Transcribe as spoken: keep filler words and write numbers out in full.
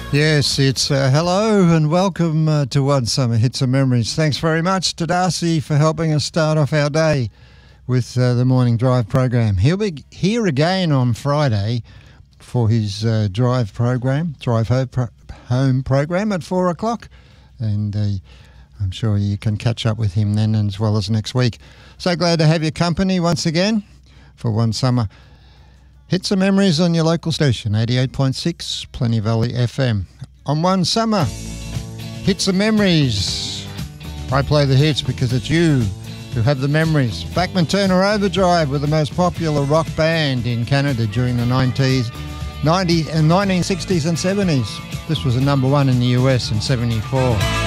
Yes, it's uh, hello and welcome uh, to One Summer Hits and Memories. Thanks very much to Darcy for helping us start off our day with uh, the Morning Drive program. He'll be here again on Friday for his uh, Drive program, Drive Home, pro- home program at four o'clock. And uh, I'm sure you can catch up with him then as well as next week. So glad to have your company once again for One Summer Hits and Memories on your local station, eighty-eight point six Plenty Valley F M. On One Summer Hits and Memories, I play the hits because it's you who have the memories. Bachman Turner Overdrive were the most popular rock band in Canada during the nineties, nineties and nineteen sixties and seventies. This was a number one in the U S in seventy-four.